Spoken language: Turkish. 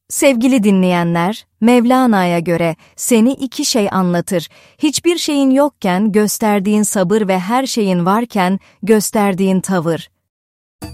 Sevgili dinleyenler, Mevlana'ya göre seni iki şey anlatır. Hiçbir şeyin yokken gösterdiğin sabır ve her şeyin varken gösterdiğin tavır.